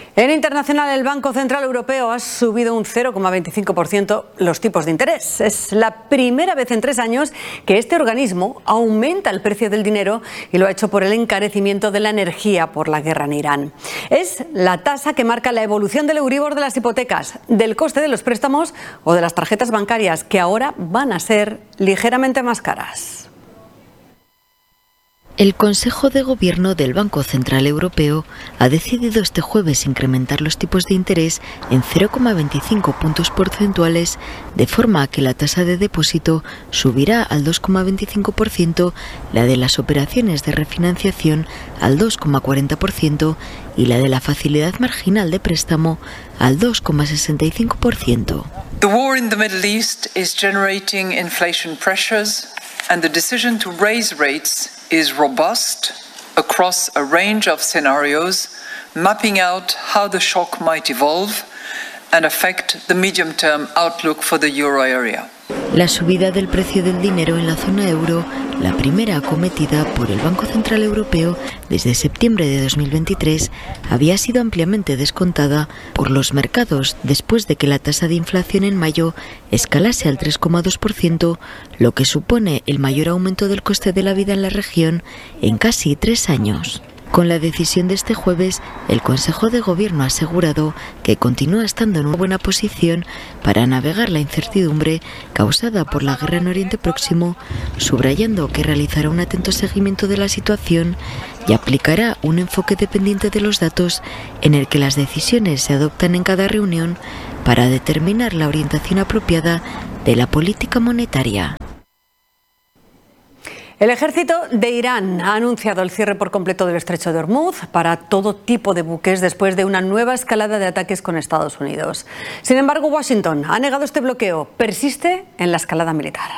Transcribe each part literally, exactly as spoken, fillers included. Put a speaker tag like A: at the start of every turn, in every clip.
A: En internacional, el Banco Central Europeo ha subido un cero coma veinticinco por ciento los tipos de interés. Es la primera vez en tres años que este organismo aumenta el precio del dinero y lo ha hecho por el encarecimiento de la energía por la guerra en Irán. Es la tasa que marca la evolución del Euribor de las hipotecas, del coste de los préstamos o de las tarjetas bancarias, que ahora van a ser ligeramente más caras.
B: El Consejo de Gobierno del Banco Central Europeo ha decidido este jueves incrementar los tipos de interés en cero coma veinticinco puntos porcentuales, de forma que la tasa de depósito subirá al dos coma veinticinco por ciento, la de las operaciones de refinanciación al dos coma cuarenta por ciento y la de la facilidad marginal de préstamo al dos coma sesenta y cinco por ciento.
C: The war in the Middle East is generating inflation pressures, and the decision to raise rates is robust across a range of scenarios, mapping out how the shock might evolve and affect the medium-term outlook for the euro area.
B: La subida del precio del dinero en la zona euro, la primera acometida por el Banco Central Europeo desde septiembre de dos mil veintitrés, había sido ampliamente descontada por los mercados después de que la tasa de inflación en mayo escalase al tres coma dos por ciento, lo que supone el mayor aumento del coste de la vida en la región en casi tres años. Con la decisión de este jueves, el Consejo de Gobierno ha asegurado que continúa estando en una buena posición para navegar la incertidumbre causada por la guerra en Oriente Próximo, subrayando que realizará un atento seguimiento de la situación y aplicará un enfoque dependiente de los datos en el que las decisiones se adoptan en cada reunión para determinar la orientación apropiada de la política monetaria.
A: El ejército de Irán ha anunciado el cierre por completo del estrecho de Hormuz para todo tipo de buques después de una nueva escalada de ataques con Estados Unidos. Sin embargo, Washington ha negado este bloqueo. Persiste en la escalada militar.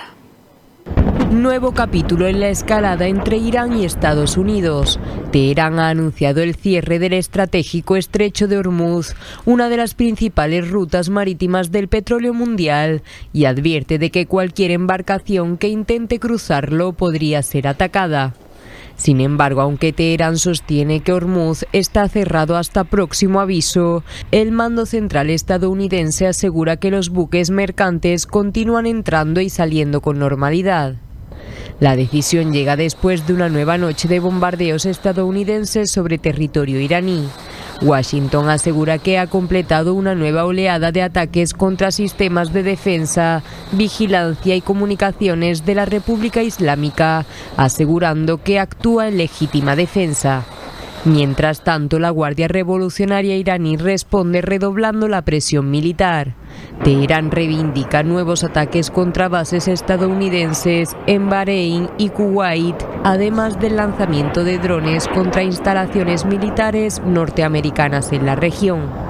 D: Nuevo capítulo en la escalada entre Irán y Estados Unidos. Teherán ha anunciado el cierre del estratégico estrecho de Hormuz, una de las principales rutas marítimas del petróleo mundial, y advierte de que cualquier embarcación que intente cruzarlo podría ser atacada. Sin embargo, aunque Teherán sostiene que Hormuz está cerrado hasta próximo aviso, el mando central estadounidense asegura que los buques mercantes continúan entrando y saliendo con normalidad. La decisión llega después de una nueva noche de bombardeos estadounidenses sobre territorio iraní. Washington asegura que ha completado una nueva oleada de ataques contra sistemas de defensa, vigilancia y comunicaciones de la República Islámica, asegurando que actúa en legítima defensa. Mientras tanto, la Guardia Revolucionaria iraní responde redoblando la presión militar. Teherán reivindica nuevos ataques contra bases estadounidenses en Bahrein y Kuwait, además del lanzamiento de drones contra instalaciones militares norteamericanas en la región.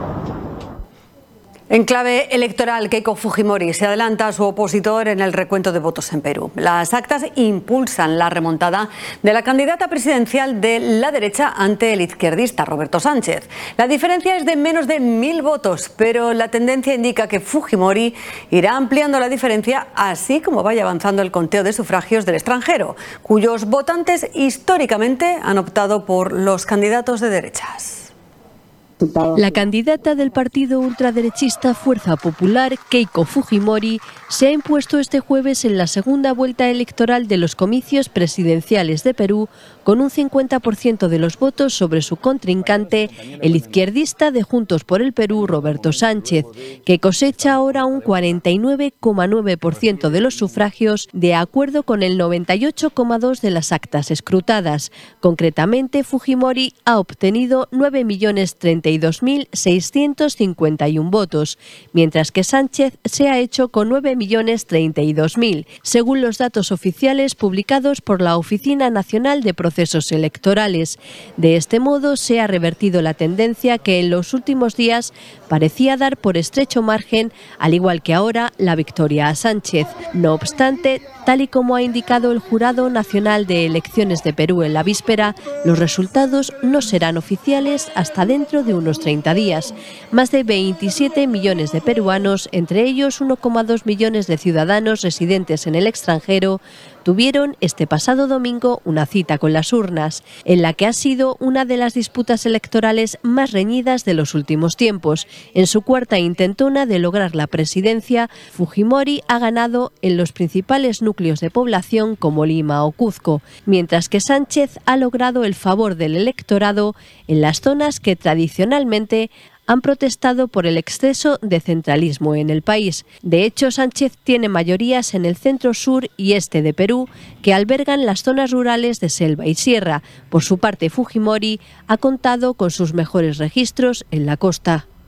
A: En clave electoral, Keiko Fujimori se adelanta a su opositor en el recuento de votos en Perú. Las actas impulsan la remontada de la candidata presidencial de la derecha ante el izquierdista Roberto Sánchez. La diferencia es de menos de mil votos, pero la tendencia indica que Fujimori irá ampliando la diferencia así como vaya avanzando el conteo de sufragios del extranjero, cuyos votantes históricamente han optado por los candidatos de derechas.
E: La candidata del partido ultraderechista Fuerza Popular, Keiko Fujimori, se ha impuesto este jueves en la segunda vuelta electoral de los comicios presidenciales de Perú, con un cincuenta por ciento de los votos sobre su contrincante, el izquierdista de Juntos por el Perú, Roberto Sánchez, que cosecha ahora un cuarenta y nueve coma nueve por ciento de los sufragios, de acuerdo con el noventa y ocho coma dos por ciento de las actas escrutadas. Concretamente, Fujimori ha obtenido nueve millones treinta y dos mil seiscientos cincuenta y uno votos, mientras que Sánchez se ha hecho con nueve millones treinta y dos mil, según los datos oficiales publicados por la Oficina Nacional de Procesos Electorales. De este modo, se ha revertido la tendencia que en los últimos días parecía dar por estrecho margen, al igual que ahora, la victoria a Sánchez. No obstante, tal y como ha indicado el Jurado Nacional de Elecciones de Perú en la víspera, los resultados no serán oficiales hasta dentro de unos treinta días. Más de veintisiete millones de peruanos, entre ellos uno coma dos millones de ciudadanos residentes en el extranjero, tuvieron este pasado domingo una cita con las urnas, en la que ha sido una de las disputas electorales más reñidas de los últimos tiempos. En su cuarta intentona de lograr la presidencia, Fujimori ha ganado en los principales núcleos de población como Lima o Cuzco, mientras que Sánchez ha logrado el favor del electorado en las zonas que tradicionalmente han protestado por el exceso de centralismo en el país. De hecho, Sánchez tiene mayorías en el centro sur y este de Perú, que albergan las zonas rurales de selva y sierra. Por su parte, Fujimori ha contado con sus mejores registros en la costa.